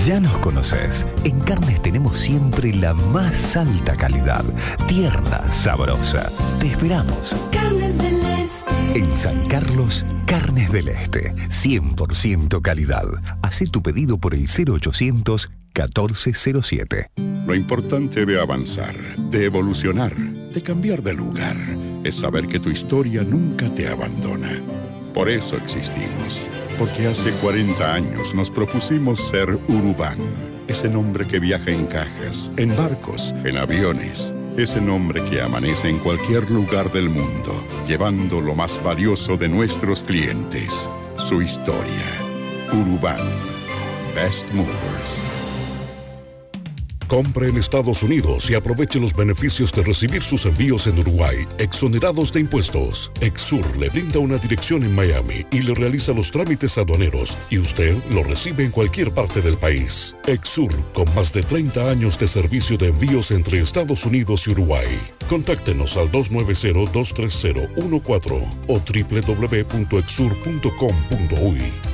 Ya nos conoces. En carnes tenemos siempre la más alta calidad. Tierna, sabrosa. Te esperamos. Carnes del Este. En San Carlos, Carnes del Este. 100% calidad. Hacé tu pedido por el 0800 1407. Lo importante de avanzar, de evolucionar, de cambiar de lugar, es saber que tu historia nunca te abandona. Por eso existimos. Porque hace 40 años nos propusimos ser Urubán. Ese nombre que viaja en cajas, en barcos, en aviones. Ese nombre que amanece en cualquier lugar del mundo, llevando lo más valioso de nuestros clientes, su historia. Urubán. Best Movers. Compre en Estados Unidos y aproveche los beneficios de recibir sus envíos en Uruguay, exonerados de impuestos. Exur le brinda una dirección en Miami y le realiza los trámites aduaneros y usted lo recibe en cualquier parte del país. Exur, con más de 30 años de servicio de envíos entre Estados Unidos y Uruguay. Contáctenos al 290-230-14 o www.exur.com.uy.